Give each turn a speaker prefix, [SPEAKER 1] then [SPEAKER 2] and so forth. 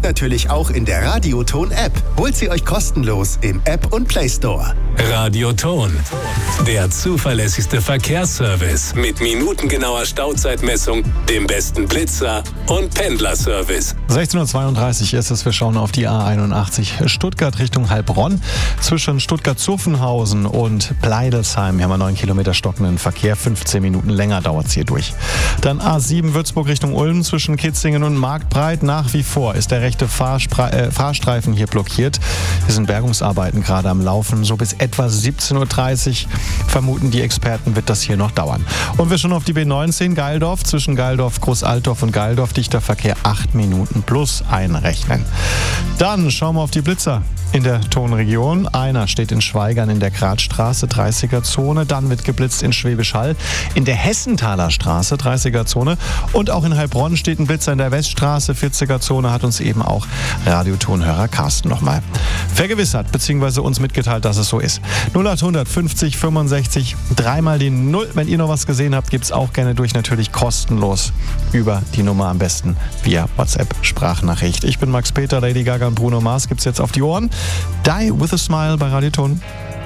[SPEAKER 1] natürlich auch in der Radioton-App. Holt sie euch kostenlos im App und Play Store.
[SPEAKER 2] Radioton, der zuverlässigste Verkehrsservice mit minutengenauer Stauzeitmessung, dem besten Blitzer und Pendlerservice.
[SPEAKER 3] 16:32 Uhr ist es. Wir schauen auf die A81 Stuttgart Richtung Heilbronn. Zwischen Stuttgart-Zuffenhausen und Bleidelsheim. Hier haben wir 9 Kilometer stockenden Verkehr. 15 Minuten länger dauert es hier durch. Dann A7 Würzburg Richtung Ulm zwischen Kitzingen und Marktbreit. Nach wie vor ist der rechte Fahrstreifen hier blockiert. Hier sind Bergungsarbeiten gerade am Laufen. So bis etwa 17:30 Uhr vermuten die Experten, wird das hier noch dauern. Und wir schon auf die B19 Geildorf. Zwischen Geildorf, Großaltorf und Geildorf dichter Verkehr 8 Minuten plus einrechnen. Dann schauen wir auf die Blitzer in der Tonregion. Einer steht in Schweigern in der Gradstraße, 30er-Zone. Dann wird geblitzt in Schwäbisch Hall in der Hessenthaler Straße, 30er-Zone. Und auch in Heilbronn steht ein Blitzer in der Weststraße, 40er-Zone, hat uns eben auch Radiotonhörer Carsten nochmal vergewissert, beziehungsweise uns mitgeteilt, dass es so ist. 0800 50 65 3 die 0. Wenn ihr noch was gesehen habt, gibt's auch gerne durch, natürlich kostenlos über die Nummer, am besten via WhatsApp-Sprachnachricht. Ich bin Max Peter, Lady Gaga und Bruno Mars gibt's jetzt auf die Ohren. Die with a Smile bei Radioton.